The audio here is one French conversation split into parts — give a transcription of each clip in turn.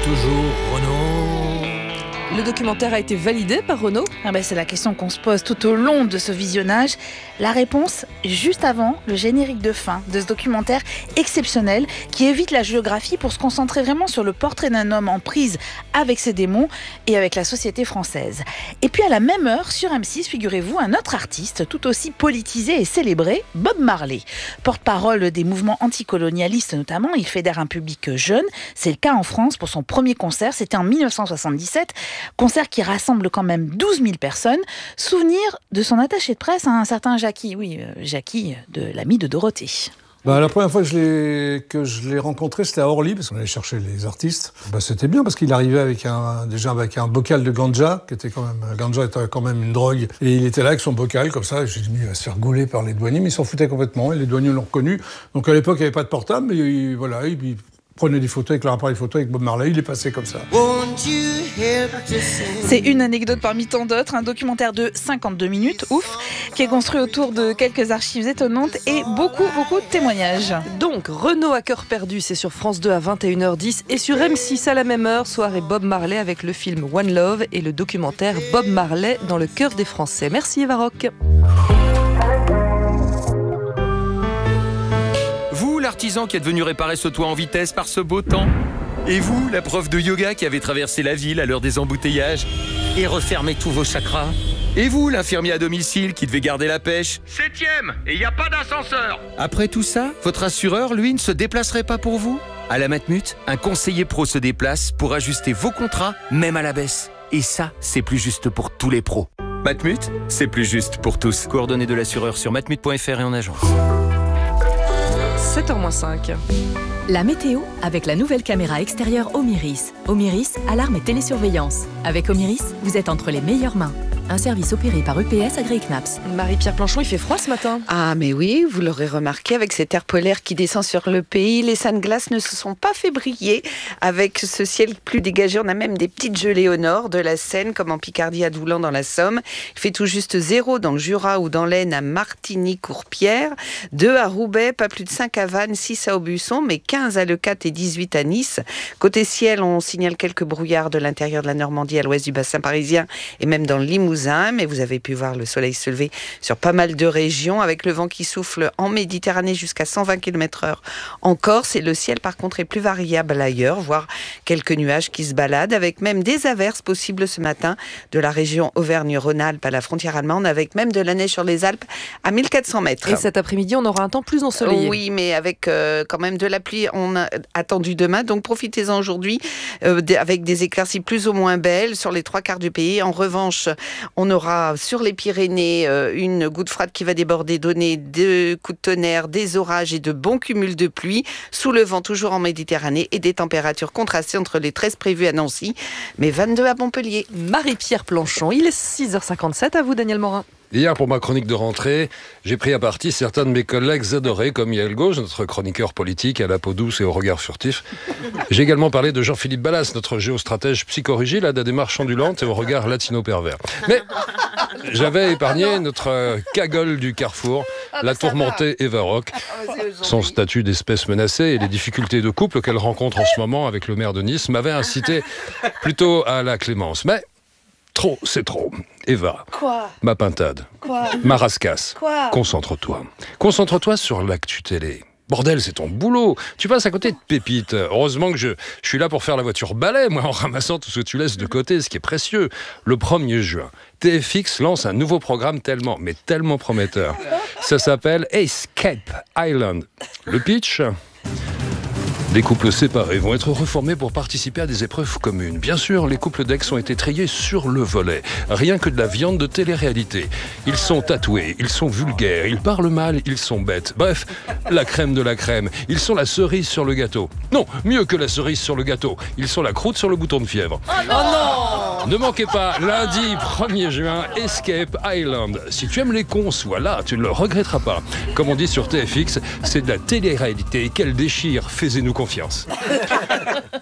toujours Renaud. Le documentaire a été validé par Renaud ? C'est la question qu'on se pose tout au long de ce visionnage. La réponse, juste avant le générique de fin de ce documentaire exceptionnel qui évite la géographie pour se concentrer vraiment sur le portrait d'un homme en prise avec ses démons et avec la société française. Et puis à la même heure, sur M6, figurez-vous, un autre artiste tout aussi politisé et célébré, Bob Marley. Porte-parole des mouvements anticolonialistes notamment, il fédère un public jeune. C'est le cas en France pour son premier concert, c'était en 1977. Concert qui rassemble quand même 12 000 personnes. Souvenir de son attaché de presse, un certain Jackie. Oui, Jackie, de l'ami de Dorothée. La première fois que je l'ai rencontré, c'était à Orly, parce qu'on allait chercher les artistes. C'était bien, parce qu'il arrivait avec un bocal de ganja, ganja était quand même une drogue. Et il était là avec son bocal, comme ça. J'ai dit, mais il va se faire gauler par les douaniers, mais ils s'en foutaient complètement. Et les douaniers l'ont reconnu. Donc à l'époque, il n'y avait pas de portable, mais il prenait des photos avec leur appareil photo avec Bob Marley, il est passé comme ça. C'est une anecdote parmi tant d'autres, un documentaire de 52 minutes, ouf, qui est construit autour de quelques archives étonnantes et beaucoup de témoignages. Donc, Renaud à cœur perdu, c'est sur France 2 à 21h10 et sur M6 à la même heure, soirée Bob Marley avec le film One Love et le documentaire Bob Marley dans le cœur des Français. Merci Eva Rock. L'artisan qui est venu réparer ce toit en vitesse par ce beau temps. Et vous, la prof de yoga qui avez traversé la ville à l'heure des embouteillages et refermé tous vos chakras. Et vous, l'infirmier à domicile qui devait garder la pêche. 7e, et il n'y a pas d'ascenseur. Après tout ça, votre assureur, lui, ne se déplacerait pas pour vous ? À la Matmut, un conseiller pro se déplace pour ajuster vos contrats, même à la baisse. Et ça, c'est plus juste pour tous les pros. Matmut, c'est plus juste pour tous. Coordonnées de l'assureur sur matmut.fr et en agence. 7h-5. La météo avec la nouvelle caméra extérieure Omiris. Omiris, alarme et télésurveillance. Avec Omiris, vous êtes entre les meilleures mains. Un service opéré par EPS Agri-Knaps. Marie-Pierre Planchon, il fait froid ce matin. Ah mais oui, vous l'aurez remarqué, avec cet air polaire qui descend sur le pays, les sunglasses ne se sont pas fait briller. Avec ce ciel plus dégagé, on a même des petites gelées au nord de la Seine, comme en Picardie à Doulan dans la Somme. Il fait tout juste 0 dans le Jura ou dans l'Aisne à Martigny-Courpierre, 2 à Roubaix, pas plus de 5 à Vannes, 6 à Aubusson, mais 15 à Leucate et 18 à Nice. Côté ciel, on signale quelques brouillards de l'intérieur de la Normandie à l'ouest du bassin parisien et même dans le Limousin. Mais vous avez pu voir le soleil se lever sur pas mal de régions avec le vent qui souffle en Méditerranée jusqu'à 120 km/h en Corse, et le ciel par contre est plus variable ailleurs, voire quelques nuages qui se baladent avec même des averses possibles ce matin de la région Auvergne-Rhône-Alpes à la frontière allemande, avec même de la neige sur les Alpes à 1400 mètres. Et cet après-midi on aura un temps plus ensoleillé. Oui, mais avec quand même de la pluie on a attendu demain, donc profitez-en aujourd'hui avec des éclaircies plus ou moins belles sur les 3/4 du pays. En revanche, on aura sur les Pyrénées une goutte froide qui va déborder, donner des coups de tonnerre, des orages et de bons cumuls de pluie, sous le vent toujours en Méditerranée, et des températures contrastées entre les 13 prévues à Nancy, mais 22 à Montpellier. Marie-Pierre Planchon, il est 6h57, à vous Daniel Morin. Hier, pour ma chronique de rentrée, j'ai pris à partie certains de mes collègues adorés, comme Yael Gauche, notre chroniqueur politique à la peau douce et au regard furtif. J'ai également parlé de Jean-Philippe Ballas, notre géostratège psychorigide à la démarche ondulante et au regard latino-pervers. Mais j'avais épargné notre cagole du carrefour, la tourmentée Eva Rock, son statut d'espèce menacée et les difficultés de couple qu'elle rencontre en ce moment avec le maire de Nice m'avaient incité plutôt à la clémence. Mais trop, c'est trop. Eva. Quoi ? Ma pintade. Quoi ? Ma rascasse. Quoi ? Concentre-toi. Concentre-toi sur l'actu télé. Bordel, c'est ton boulot. Tu passes à côté de pépites. Heureusement que je suis là pour faire la voiture balai, moi, en ramassant tout ce que tu laisses de côté, ce qui est précieux. Le 1er juin, TFX lance un nouveau programme tellement prometteur. Ça s'appelle Escape Island. Le pitch ? Les couples séparés vont être reformés pour participer à des épreuves communes. Bien sûr, les couples d'ex ont été triés sur le volet. Rien que de la viande de télé-réalité. Ils sont tatoués, ils sont vulgaires, ils parlent mal, ils sont bêtes. Bref, la crème de la crème. Ils sont la cerise sur le gâteau. Non, mieux que la cerise sur le gâteau. Ils sont la croûte sur le bouton de fièvre. Oh non ! Ne manquez pas, lundi 1er juin, Escape Island. Si tu aimes les cons, sois là, tu ne le regretteras pas. Comme on dit sur TFX, c'est de la télé-réalité. Quelle déchire, fais-nous confiance.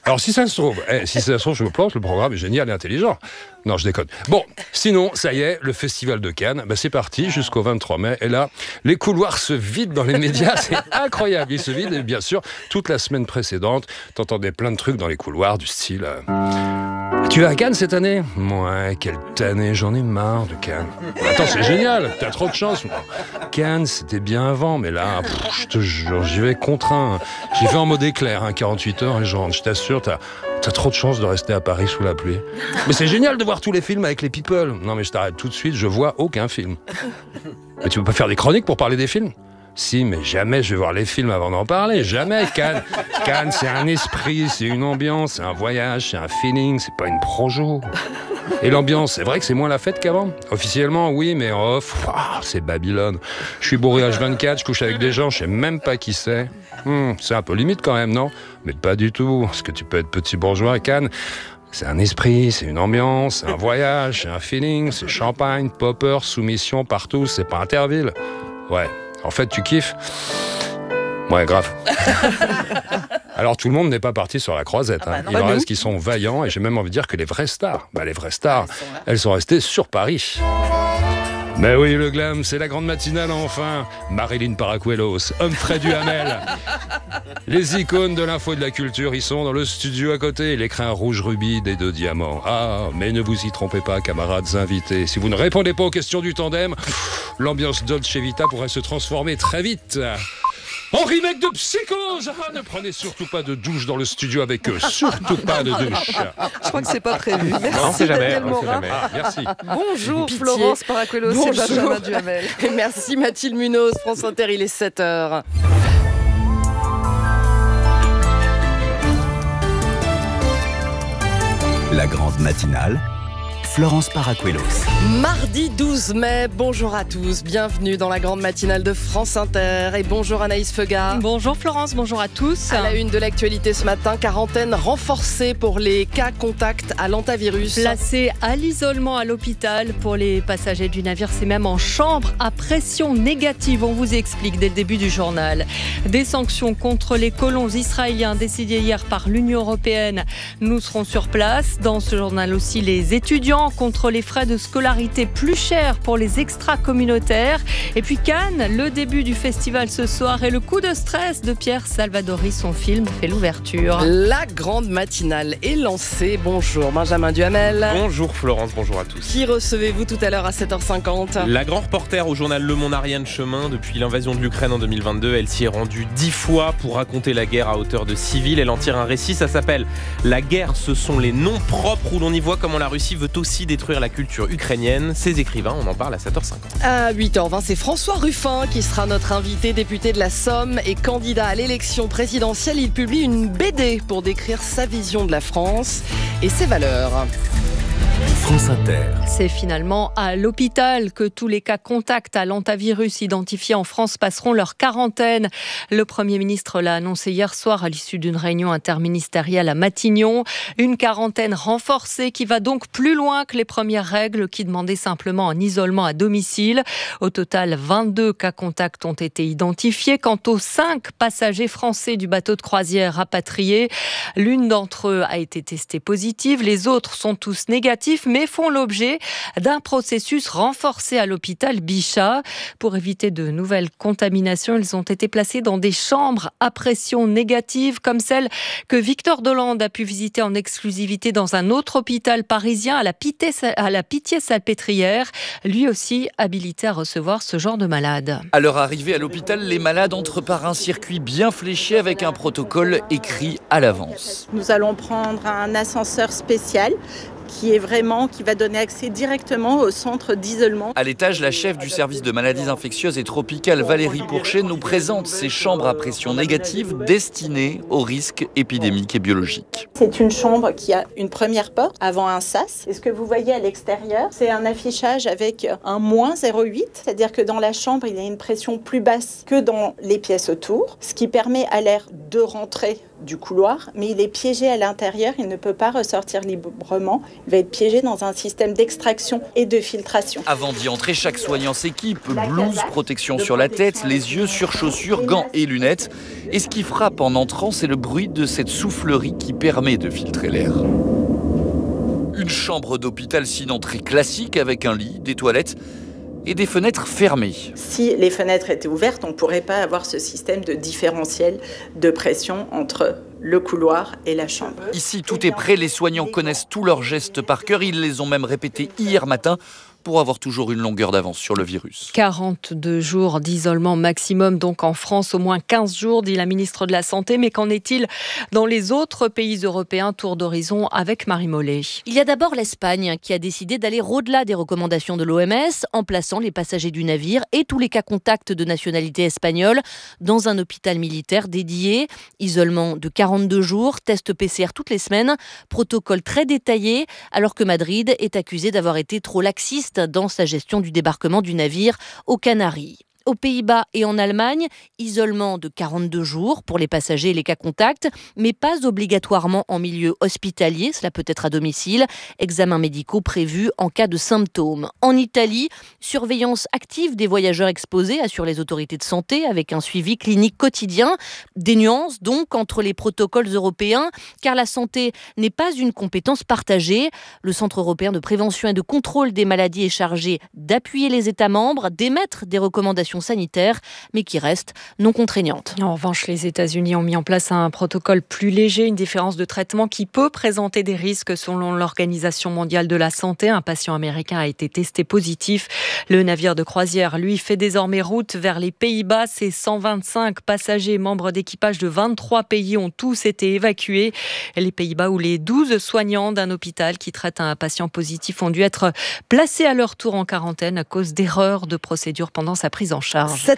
Alors si ça se trouve, je me plante, le programme est génial et intelligent. Non, je déconne. Bon, sinon, ça y est, le festival de Cannes, c'est parti jusqu'au 23 mai. Et là, les couloirs se vident dans les médias, c'est incroyable. Ils se vident et bien sûr, toute la semaine précédente, t'entendais plein de trucs dans les couloirs du style... Tu vas à Cannes cette année ? Ouais, quelle tannée, j'en ai marre de Cannes. Attends, c'est génial, t'as trop de chance. Cannes, c'était bien avant, mais là, je te jure, j'y vais contraint. J'y vais en mode éclair, 48 heures et je rentre. Je t'assure, t'as trop de chance de rester à Paris sous la pluie. Mais c'est génial de voir tous les films avec les people. Non mais je t'arrête tout de suite, je vois aucun film. Mais tu peux pas faire des chroniques pour parler des films ? Si, mais jamais je vais voir les films avant d'en parler. Jamais. Cannes, c'est un esprit, c'est une ambiance, c'est un voyage, c'est un feeling, c'est pas une projo. Et l'ambiance, c'est vrai que c'est moins la fête qu'avant. Officiellement, oui, mais en off, c'est Babylone. Je suis bourré H24, je couche avec des gens, je sais même pas qui c'est. C'est un peu limite quand même, non ? Mais pas du tout, parce que tu peux être petit bourgeois à Cannes. C'est un esprit, c'est une ambiance, c'est un voyage, c'est un feeling, c'est champagne, popper, soumission partout, c'est pas Interville. Ouais. En fait, tu kiffes ? Ouais, grave. Alors, tout le monde n'est pas parti sur la croisette. Il en reste qui sont vaillants, et j'ai même envie de dire que les vraies stars, elles sont restées sur Paris. Mais oui, le glam, c'est la grande matinale enfin. Marilyn Paracuelos, Humphrey Duhamel. Les icônes de l'info et de la culture, ils sont dans le studio à côté. L'écrin rouge rubis des 2 diamants. Ah, mais ne vous y trompez pas, camarades invités. Si vous ne répondez pas aux questions du tandem, l'ambiance Dolce Vita pourrait se transformer très vite en remake de Psychose. Ne prenez surtout pas de douche dans le studio avec eux. Surtout pas de douche. Je crois que c'est pas prévu. Merci, on sait jamais. Merci. Bonjour Pitié. Florence Paracuelos et Benjamin Duhamel. Merci Mathilde Munoz, France Inter, il est 7h. La grande matinale, Florence Paracuelos. Mardi 12 mai, bonjour à tous, bienvenue dans la grande matinale de France Inter et bonjour Anaïs Feugat. Bonjour Florence, bonjour à tous. À la une de l'actualité ce matin, quarantaine renforcée pour les cas contacts à l'hantavirus. Placés à l'isolement à l'hôpital pour les passagers du navire, c'est même en chambre à pression négative, on vous explique dès le début du journal. Des sanctions contre les colons israéliens décidées hier par l'Union européenne, nous serons sur place. Dans ce journal aussi, les étudiants contre les frais de scolarité plus chers pour les extra-communautaires. Et puis Cannes, le début du festival ce soir et le coup de stress de Pierre Salvadori, son film fait l'ouverture. La grande matinale est lancée. Bonjour Benjamin Duhamel. Bonjour Florence, bonjour à tous. Qui recevez-vous tout à l'heure à 7h50 ? La grande reporter au journal Le Monde, Ariane Chemin. Depuis l'invasion de l'Ukraine en 2022, elle s'y est rendue 10 fois pour raconter la guerre à hauteur de civils. Elle en tire un récit, ça s'appelle « La guerre, ce sont les noms propres » où l'on y voit comment la Russie veut aussi détruire la culture ukrainienne. Ses écrivains, on en parle à 7h50. À 8h20, c'est François Ruffin qui sera notre invité, député de la Somme et candidat à l'élection présidentielle. Il publie une BD pour décrire sa vision de la France et ses valeurs. France Inter. C'est finalement à l'hôpital que tous les cas contacts à l'hantavirus identifiés en France passeront leur quarantaine. Le Premier ministre l'a annoncé hier soir à l'issue d'une réunion interministérielle à Matignon. Une quarantaine renforcée qui va donc plus loin que les premières règles qui demandaient simplement un isolement à domicile. Au total, 22 cas contacts ont été identifiés. Quant aux 5 passagers français du bateau de croisière rapatriés, l'une d'entre eux a été testée positive. Les autres sont tous négatifs, mais font l'objet d'un processus renforcé à l'hôpital Bichat. Pour éviter de nouvelles contaminations, ils ont été placés dans des chambres à pression négative, comme celle que Victor Dolande a pu visiter en exclusivité dans un autre hôpital parisien, à la Pitié-Salpêtrière, lui aussi habilité à recevoir ce genre de malades. À leur arrivée à l'hôpital, les malades entrent par un circuit bien fléché avec un protocole écrit à l'avance. Nous allons prendre un ascenseur spécial qui va donner accès directement au centre d'isolement. À l'étage, la chef du service de maladies infectieuses et tropicales, Valérie Pourchet, nous présente ces chambres à pression négative destinées aux risques épidémiques et biologiques. C'est une chambre qui a une première porte avant un sas. Et ce que vous voyez à l'extérieur, c'est un affichage avec un -0,8, c'est-à-dire que dans la chambre, il y a une pression plus basse que dans les pièces autour, ce qui permet à l'air de rentrer du couloir, mais il est piégé à l'intérieur, il ne peut pas ressortir librement Il va être piégé dans un système d'extraction et de filtration. Avant d'y entrer, chaque soignant s'équipe, blouse, protection sur la tête, les yeux, surchaussures, gants et lunettes. Et ce qui frappe en entrant, c'est le bruit de cette soufflerie qui permet de filtrer l'air. Une chambre d'hôpital sinon très classique avec un lit, des toilettes et des fenêtres fermées. Si les fenêtres étaient ouvertes, on ne pourrait pas avoir ce système de différentiel de pression entre le couloir et la chambre. Ici, tout est prêt, les soignants connaissent tous leurs gestes par cœur, ils les ont même répétés hier matin pour avoir toujours une longueur d'avance sur le virus. 42 jours d'isolement maximum, donc en France, au moins 15 jours, dit la ministre de la Santé. Mais qu'en est-il dans les autres pays européens? Tour d'horizon avec Marie Mollet. Il y a d'abord l'Espagne qui a décidé d'aller au-delà des recommandations de l'OMS en plaçant les passagers du navire et tous les cas contacts de nationalité espagnole dans un hôpital militaire dédié. Isolement de 42 jours, test PCR toutes les semaines, protocole très détaillé, alors que Madrid est accusé d'avoir été trop laxiste dans sa gestion du débarquement du navire aux Canaries. Aux Pays-Bas et en Allemagne, isolement de 42 jours pour les passagers et les cas contacts, mais pas obligatoirement en milieu hospitalier, cela peut être à domicile, examens médicaux prévus en cas de symptômes. En Italie, surveillance active des voyageurs exposés, assurent les autorités de santé, avec un suivi clinique quotidien. Des nuances donc entre les protocoles européens, car la santé n'est pas une compétence partagée. Le Centre européen de prévention et de contrôle des maladies est chargé d'appuyer les États membres, d'émettre des recommandations sanitaires, mais qui restent non contraignantes. En revanche, les États-Unis ont mis en place un protocole plus léger, une différence de traitement qui peut présenter des risques selon l'Organisation mondiale de la santé. Un patient américain a été testé positif. Le navire de croisière, lui, fait désormais route vers les Pays-Bas. Ses 125 passagers, membres d'équipage de 23 pays, ont tous été évacués. Les Pays-Bas, où les 12 soignants d'un hôpital qui traite un patient positif ont dû être placés à leur tour en quarantaine à cause d'erreurs de procédure pendant sa prise en charge.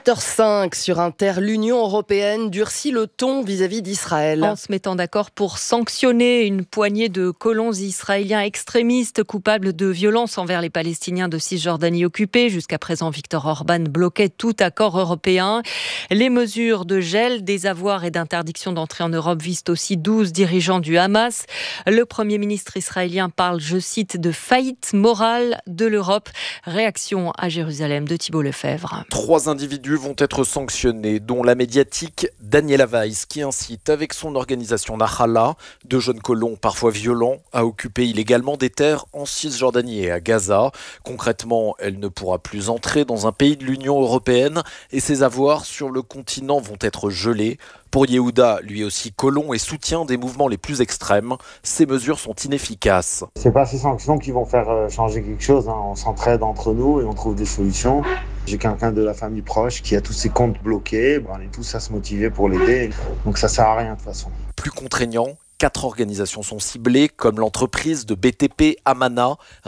7h05 sur Inter, l'Union européenne durcit le ton vis-à-vis d'Israël. En se mettant d'accord pour sanctionner une poignée de colons israéliens extrémistes coupables de violences envers les Palestiniens de Cisjordanie occupée. Jusqu'à présent, Viktor Orban bloquait tout accord européen. Les mesures de gel des avoirs et d'interdiction d'entrée en Europe visent aussi 12 dirigeants du Hamas. Le Premier ministre israélien parle, je cite, de faillite morale de l'Europe. Réaction à Jérusalem de Thibault Lefebvre. 3 individus vont être sanctionnés, dont la médiatique Daniela Weiss, qui incite avec son organisation Nahala, de jeunes colons parfois violents, à occuper illégalement des terres en Cisjordanie et à Gaza. Concrètement, elle ne pourra plus entrer dans un pays de l'Union européenne et ses avoirs sur le continent vont être gelés. Pour Yehuda, lui aussi colon et soutien des mouvements les plus extrêmes, ces mesures sont inefficaces. C'est pas ces sanctions qui vont faire changer quelque chose. On s'entraide entre nous et on trouve des solutions. J'ai quelqu'un de la famille proche qui a tous ses comptes bloqués. On est tous à se motiver pour l'aider. Donc ça sert à rien de toute façon. Plus contraignant, 4 organisations sont ciblées, comme l'entreprise de BTP Amana,